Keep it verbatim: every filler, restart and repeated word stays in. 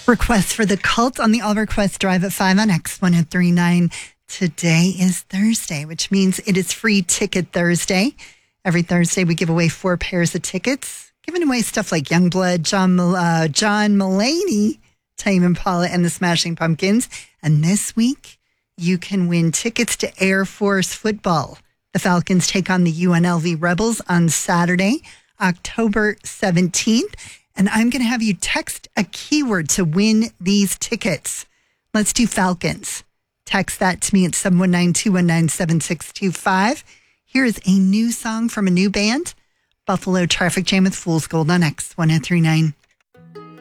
Request for the Cult on the All Request Drive at five on X one oh three nine. Today is Thursday, which means it is Free Ticket Thursday. Every Thursday, we give away four pairs of tickets, giving away stuff like Youngblood, John, uh, John Mulaney, Tame Impala, and the Smashing Pumpkins. And this week, you can win tickets to Air Force football. The Falcons take on the U N L V Rebels on Saturday, October seventeenth. And I'm going to have you text a keyword to win these tickets. Let's do Falcons. Text that to me at seven one nine, two one nine, seven six two five. Here is a new song from a new band, Buffalo Traffic Jam with Fool's Gold on X one oh three nine.